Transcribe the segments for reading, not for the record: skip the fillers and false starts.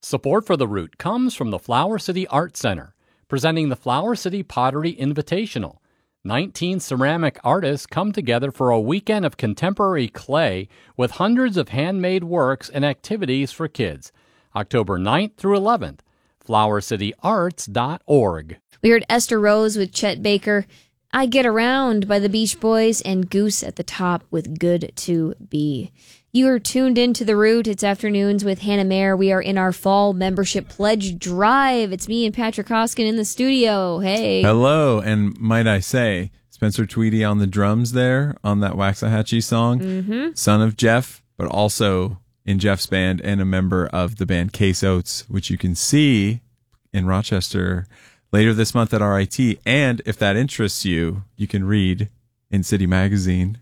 Support for The Root comes from the Flower City Art Center, presenting the Flower City Pottery Invitational. 19 ceramic artists come together for a weekend of contemporary clay with hundreds of handmade works and activities for kids. October 9th through 11th. flowercityarts.org. We heard Esther Rose with Chet Baker, I Get Around by the Beach Boys, and Goose at the top with Good to Be. You are tuned into The Root. It's Afternoons with Hannah Mayer. We are in our fall membership pledge drive. It's me and Patrick Hoskin in the studio. Hey. Hello, and might I say, Spencer Tweedy on the drums there on that Waxahachie song. Son of Jeff, but also in Jeff's band and a member of the band Case Oates, which you can see in Rochester later this month at RIT. And if that interests you, you can read in City Magazine.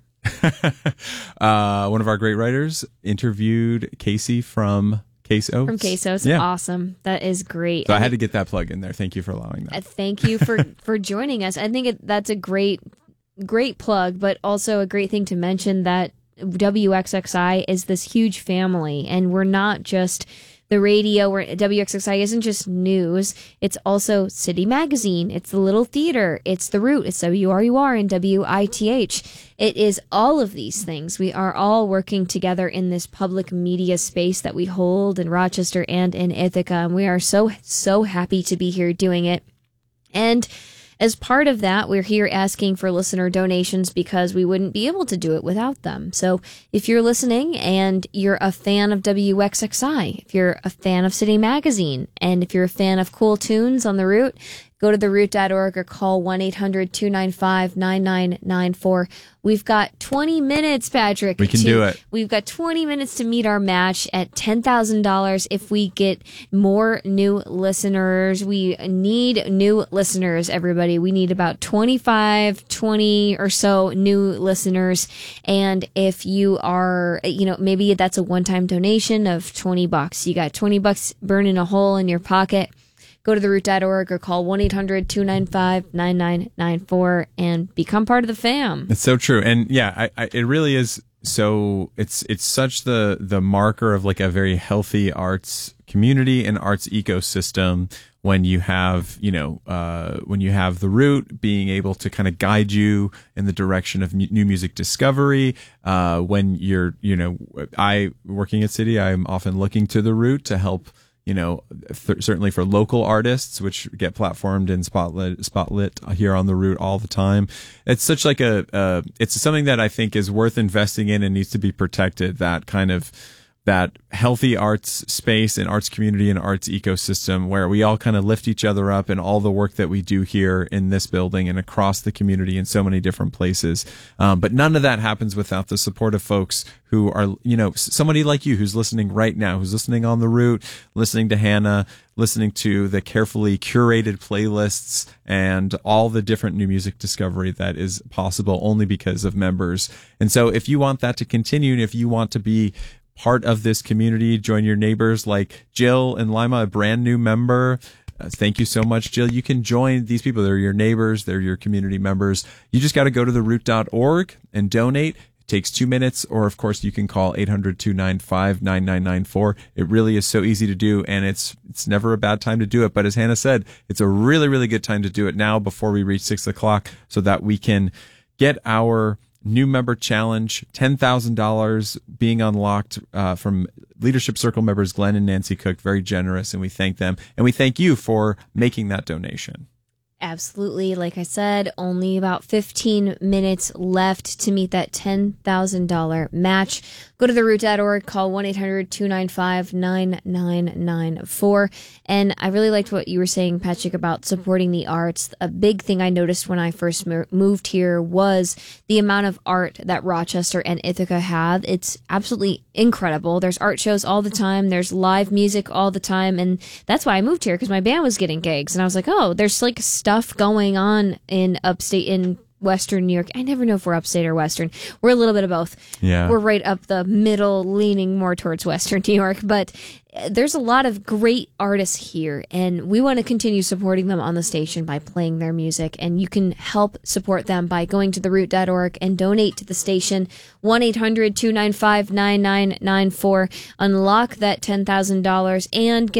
One of our great writers interviewed Casey from Case Oates. From Case Oates. Yeah. Awesome. That is great. So I had to get that plug in there. Thank you for allowing that. Thank you for joining us. I think that's a great plug, but also a great thing to mention that WXXI is this huge family, and we're not just the radio. WXXI isn't just news. It's also City Magazine. It's the Little Theater. It's The Root. It's WRUR and WITH. It is all of these things. We are all working together in this public media space that we hold in Rochester and in Ithaca, and we are so happy to be here doing it. And as part of that, we're here asking for listener donations because we wouldn't be able to do it without them. So if you're listening and you're a fan of WXXI, if you're a fan of City Magazine, and if you're a fan of cool tunes on The Root, go to theroot.org or call 1-800-295-9994. We've got 20 minutes, Patrick. We can do it. We've got 20 minutes to meet our match at $10,000 if we get more new listeners. We need new listeners, everybody. We need about 20 or so new listeners. And if you are, maybe that's a one-time donation of $20. You got $20 burning a hole in your pocket. Go to theroot.org or call 1-800-295-9994 and become part of the fam. It's so true. And yeah, it really is. So it's such the marker of like a very healthy arts community and arts ecosystem when you have, when you have The Root being able to kind of guide you in the direction of new music discovery. When you're, I working at City, I'm often looking to The Root to help, certainly for local artists, which get platformed in Spotlit here on The Root all the time. It's such like it's something that I think is worth investing in and needs to be protected. That kind of, that healthy arts space and arts community and arts ecosystem where we all kind of lift each other up in all the work that we do here in this building and across the community in so many different places. But none of that happens without the support of folks who are, somebody like you who's listening right now, who's listening on The Root, listening to Hannah, listening to the carefully curated playlists and all the different new music discovery that is possible only because of members. And so if you want that to continue, and if you want to be part of this community, join your neighbors like Jill and Lima, a brand new member. Thank you so much, Jill. You can join these people. They're your neighbors. They're your community members. You just got to go to theroot.org and donate. It takes 2 minutes, or of course you can call 800-295-9994. It really is so easy to do, and it's never a bad time to do it. But as Hannah said, it's a really, really good time to do it now before we reach 6 o'clock so that we can get our new member challenge, $10,000 being unlocked from Leadership Circle members Glenn and Nancy Cook. Very generous, and we thank them. And we thank you for making that donation. Absolutely. Like I said, only about 15 minutes left to meet that $10,000 match. Go to theroot.org, call 1-800-295-9994. And I really liked what you were saying, Patrick, about supporting the arts. A big thing I noticed when I first moved here was the amount of art that Rochester and Ithaca have. It's absolutely incredible. There's art shows all the time. There's live music all the time. And that's why I moved here, because my band was getting gigs. And I was like, oh, there's like stuff going on in upstate, in Western New York. I never know if we're upstate or Western. We're a little bit of both. Yeah. We're right up the middle, leaning more towards Western New York. But there's a lot of great artists here, and we want to continue supporting them on the station by playing their music. And you can help support them by going to theroot.org and donate to the station. 1-800-295-9994. Unlock that $10,000 and get